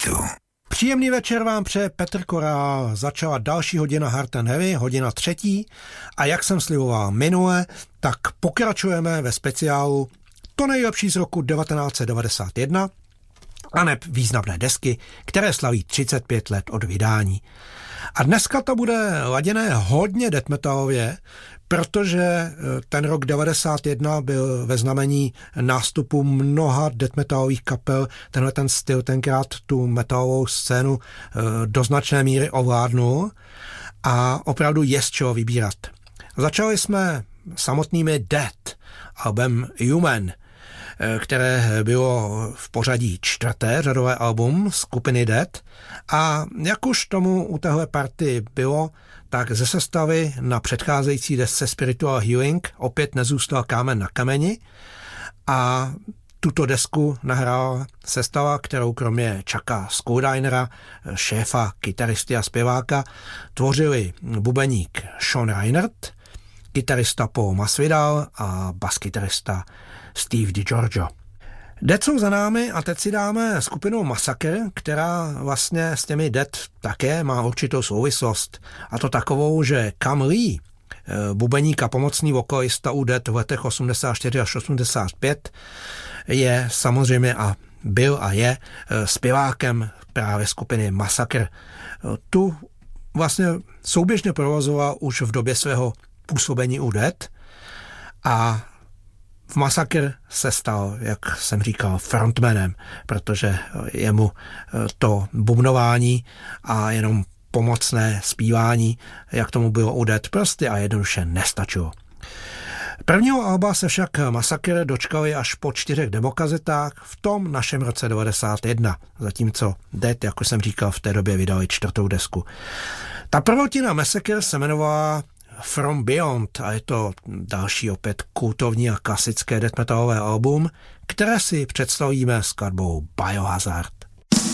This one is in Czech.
hitu. Příjemný večer vám přeje Petr Korál. Začala další hodina Hard and Heavy, hodina 3. A jak jsem sliboval minule, tak pokračujeme ve speciálu To nejlepší z roku 1991 a neb významné desky, které slaví 35 let od vydání. A dneska to bude laděné hodně death metalově, protože ten rok 91 byl ve znamení nástupu mnoha death metalových kapel. Tenhle ten styl tenkrát tu metalovou scénu do značné míry ovládnul a opravdu je z čeho vybírat. Začali jsme samotnými Death, album Human, které bylo v pořadí 4. řadové album skupiny Death, a jak už tomu u téhle party bylo, tak ze sestavy na předcházející desce Spiritual Healing opět nezůstal kámen na kameni a tuto desku nahrál sestava, kterou kromě Chucka Schuldinera, šéfa, kytaristy a zpěváka, tvořili bubeník Sean Reinert, kytarista Paul Masvidal a baskytarista Steve DiGiorgio. Death jsou za námi a teď si dáme skupinu Massacre, která vlastně s těmi Death také má určitou souvislost. A to takovou, že Cam Lee, bubeník a pomocný vokalista u Death v letech 84 až 85, je samozřejmě a byl a je zpěvákem právě skupiny Massacre. Tu vlastně souběžně provozoval už v době svého působení u Death a v Massacre se stal, jak jsem říkal, frontmanem, protože jemu to bubnování a jenom pomocné zpívání, jak tomu bylo u Death, prostě a jednoduše nestačilo. Prvního alba se však Massacre dočkali až po 4 demokazetách v tom našem roce 91, zatímco Death, jako jsem říkal, v té době vydali 4. desku. Ta prvotina Massacre se jmenovala From Beyond a je to další opět kultovní a klasické death metalové album, které si představíme skladbou Biohazard.